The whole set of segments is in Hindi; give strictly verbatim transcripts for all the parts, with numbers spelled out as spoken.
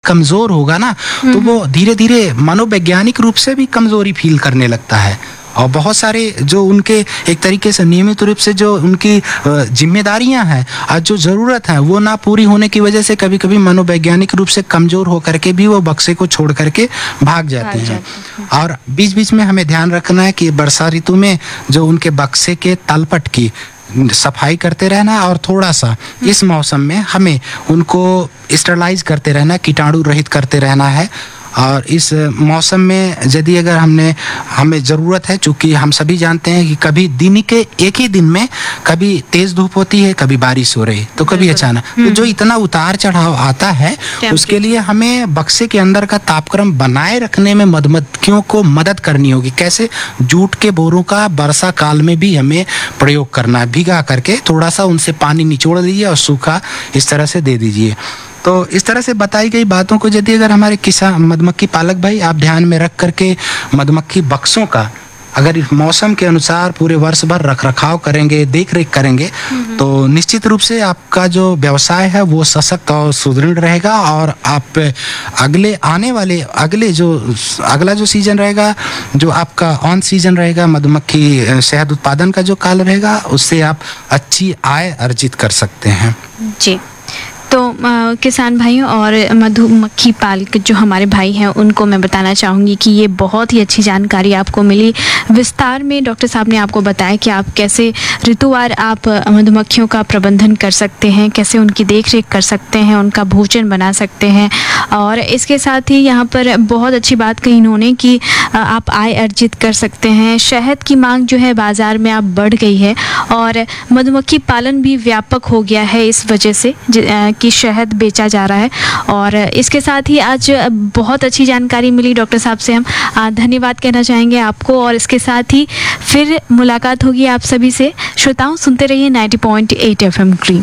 कमज़ोर होगा ना, तो वो धीरे धीरे मनोवैज्ञानिक रूप से भी कमज़ोरी फील करने लगता है। और बहुत सारे जो उनके एक तरीके से नियमित रूप से जो उनकी जिम्मेदारियां हैं और जो ज़रूरत है वो ना पूरी होने की वजह से कभी कभी मनोवैज्ञानिक रूप से कमज़ोर होकर के भी वो बक्से को छोड़ करके भाग जाती हैं। और बीच बीच में हमें ध्यान रखना है कि वर्षा ऋतु में जो उनके बक्से के तलपट की सफाई करते रहना, और थोड़ा सा इस मौसम में हमें उनको स्टरलाइज करते रहना, कीटाणु रहित करते रहना है। और इस मौसम में यदि अगर हमने हमें ज़रूरत है, चूँकि हम सभी जानते हैं कि कभी दिन के एक ही दिन में कभी तेज़ धूप होती है, कभी बारिश हो रही, तो कभी अचानक, तो जो इतना उतार चढ़ाव आता है उसके लिए हमें बक्से के अंदर का तापक्रम बनाए रखने में मधुमक्खियों को मदद करनी होगी। कैसे? जूट के बोरों का वर्षा काल में भी हमें प्रयोग करना है, भिगा करके थोड़ा सा उनसे पानी निचोड़ दीजिए और सूखा इस तरह से दे दीजिए। तो इस तरह से बताई गई बातों को यदि अगर हमारे किसान मधुमक्खी पालक भाई आप ध्यान में रख करके मधुमक्खी बक्सों का अगर इस मौसम के अनुसार पूरे वर्ष भर रख रखाव करेंगे, देख रेख करेंगे, तो निश्चित रूप से आपका जो व्यवसाय है वो सशक्त और सुदृढ़ रहेगा। और आप अगले आने वाले अगले जो अगला जो सीजन रहेगा, जो आपका ऑन सीजन रहेगा, मधुमक्खी शहद उत्पादन का जो काल रहेगा, उससे आप अच्छी आय अर्जित कर सकते हैं। जी, तो आ, किसान भाइयों और मधुमक्खी पालक जो हमारे भाई हैं उनको मैं बताना चाहूँगी कि ये बहुत ही अच्छी जानकारी आपको मिली। विस्तार में डॉक्टर साहब ने आपको बताया कि आप कैसे ऋतुवार आप मधुमक्खियों का प्रबंधन कर सकते हैं, कैसे उनकी देख रेख कर सकते हैं, उनका भोजन बना सकते हैं। और इसके साथ ही यहाँ पर बहुत अच्छी बात कही इन्होंने कि आप आय अर्जित कर सकते हैं। शहद की मांग जो है बाज़ार में अब बढ़ गई है और मधुमक्खी पालन भी व्यापक हो गया है इस वजह से कि शहद बेचा जा रहा है। और इसके साथ ही आज बहुत अच्छी जानकारी मिली डॉक्टर साहब से, हम धन्यवाद कहना चाहेंगे आपको। और इसके साथ ही फिर मुलाकात होगी आप सभी से। श्रोताओं, सुनते रहिए ninety point eight F M green.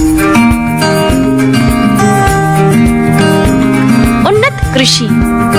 उन्नत कृषि।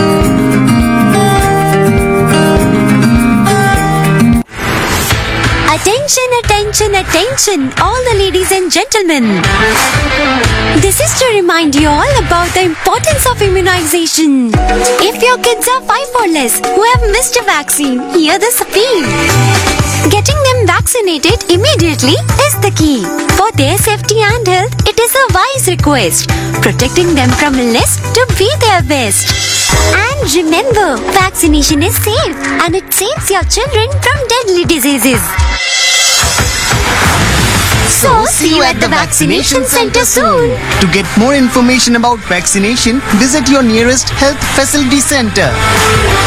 Attention, attention, attention, all the ladies and gentlemen. This is to remind you all about the importance of immunization. If your kids are five or less who have missed a vaccine, hear this appeal. Getting them vaccinated immediately is the key. For their safety and health, it is a wise request. Protecting them from illness to be their best. And remember, vaccination is safe and it saves your children from deadly diseases. So, see you at the vaccination center soon. To get more information about vaccination, visit your nearest health facility center.